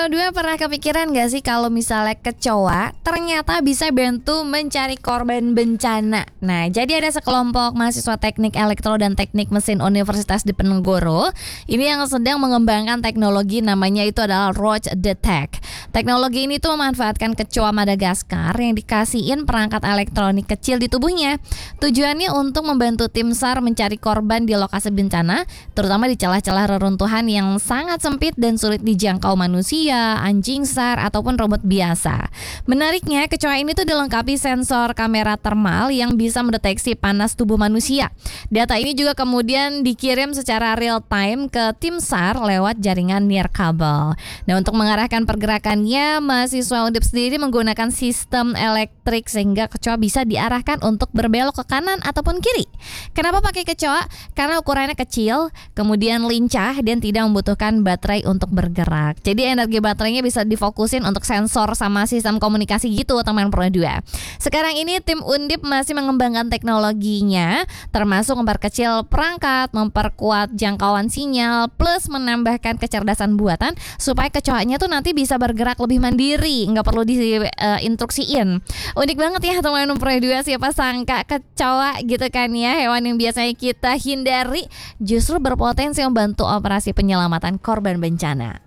Pro 2 pernah kepikiran gak sih kalau misalnya kecoa ternyata bisa bantu mencari korban bencana? Nah, jadi ada sekelompok mahasiswa teknik elektro dan teknik mesin Universitas Diponegoro ini yang sedang mengembangkan teknologi, namanya itu adalah Roach Detect. Teknologi ini tuh memanfaatkan kecoa Madagaskar yang dikasihin perangkat elektronik kecil di tubuhnya. Tujuannya untuk membantu tim SAR mencari korban di lokasi bencana, terutama di celah-celah reruntuhan yang sangat sempit dan sulit dijangkau manusia, anjing SAR, ataupun robot biasa. Menariknya, kecoa ini tuh dilengkapi sensor kamera termal yang bisa mendeteksi panas tubuh manusia. Data ini juga kemudian dikirim secara real time ke tim SAR lewat jaringan nirkabel. Nah, untuk mengarahkan pergerakannya, mahasiswa Undip sendiri menggunakan sistem elektrik sehingga kecoa bisa diarahkan untuk berbelok ke kanan ataupun kiri. Kenapa pakai kecoa? Karena ukurannya kecil, kemudian lincah dan tidak membutuhkan baterai untuk bergerak. Jadi energi baterainya bisa difokusin untuk sensor sama sistem komunikasi gitu, teman Pro 2. Sekarang ini tim Undip masih mengembangkan teknologinya, termasuk memperkecil perangkat, memperkuat jangkauan sinyal, plus menambahkan kecerdasan buatan supaya kecoanya tuh nanti bisa bergerak lebih mandiri, nggak perlu diinstruksiin. Unik banget ya teman Pro 2, siapa sangka kecoa gitu kan ya, hewan yang biasanya kita hindari justru berpotensi membantu operasi penyelamatan korban bencana.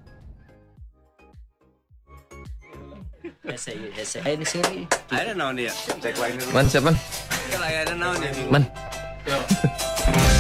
Ayo di sini. Ada naon dia? Cek lain dulu. Man, siapa? Ada naon dia? Man.